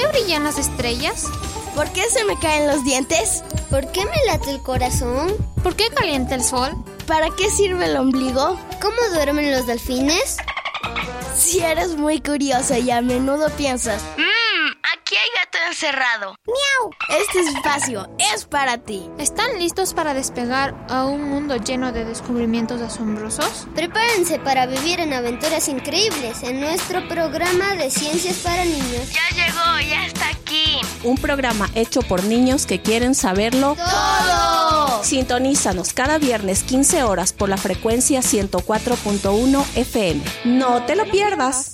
brillan las estrellas? ¿Por qué se me caen los dientes? ¿Por qué me late el corazón? ¿Por qué calienta el sol? ¿Para qué sirve el ombligo? ¿Cómo duermen los delfines? Si eres muy curioso y a menudo piensas, aquí hay gato encerrado. ¡Miau! Este espacio es para ti. ¿Están listos para despegar a un mundo lleno de descubrimientos asombrosos? Prepárense para vivir en aventuras increíbles en nuestro programa de ciencias para niños. Ya llegó, ya está aquí. Un programa hecho por niños que quieren saberlo ¡todo! Sintonízanos cada viernes 15 horas por la frecuencia 104.1 FM. ¡No te lo pierdas!